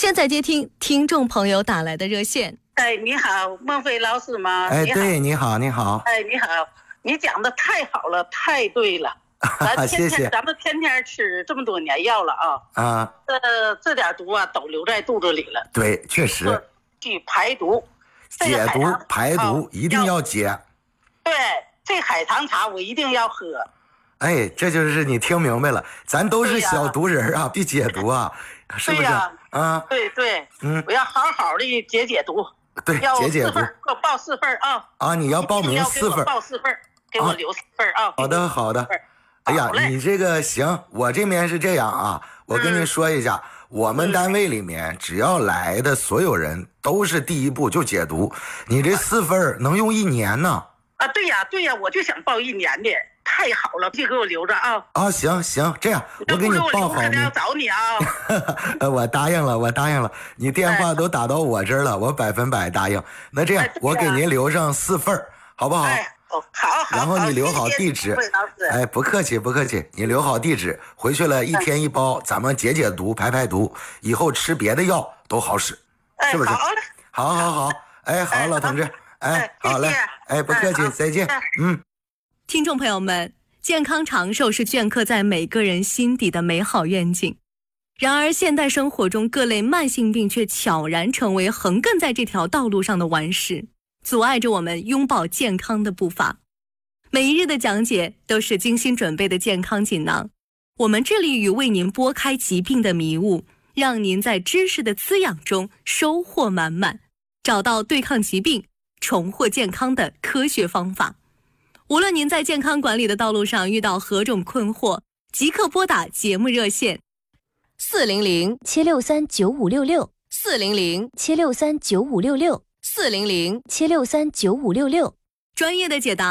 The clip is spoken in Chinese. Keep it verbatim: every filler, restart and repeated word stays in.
现在接听听众朋友打来的热线。 哎，你好，孟非老师吗？ 哎，对，你好，你好。 哎，你好，你讲的太好了，太对了。咱天天谢谢。 咱们天天吃这么多年药了啊。 啊。 这这点毒啊，都留在肚子里了。 对，确实。 去排毒， 解毒排毒一定要解。 对，这海棠茶我一定要喝。 哎，这就是你听明白了，咱都是小毒人啊，必解毒啊，是不是？啊， 对对， 嗯， 我要好好的解解毒。 对，解解毒。 给我报四份啊！ 啊，你要报名四份， 报四份，给我留四份啊！ 好的，好的。哎呀，你这个行，我这边是这样啊，我跟您说一下，我们单位里面只要来的所有人都是第一步就解毒，你这四份能用一年呢。 啊，对呀，对呀，我就想报一年的。太好了，就给我留着啊！ 啊，行行，这样我给你报好名。我找你啊！ 我答应了，我答应了。你电话都打到我这儿了，我百分百答应。那这样，我给您留上四份儿，好不好？ 哎，哦，好好。 然后你留好地址。哎，不客气，不客气。你留好地址，回去了一天一包，咱们解解毒，排排毒，以后吃别的药都好使，是不是？ 好嘞。 好好好，哎，好，老同志，哎，好嘞，哎，不客气，再见，嗯。 听众朋友们，健康长寿是镌刻在每个人心底的美好愿景。然而现代生活中各类慢性病却悄然成为横亘在这条道路上的顽石，阻碍着我们拥抱健康的步伐。每一日的讲解都是精心准备的健康锦囊，我们致力于为您拨开疾病的迷雾，让您在知识的滋养中收获满满，找到对抗疾病、重获健康的科学方法。无论您在健康管理的道路上遇到何种困惑，即刻拨打节目热线四零零七六三九五六六四零零七六三九五六六四零零七六三九五六六， 专业的解答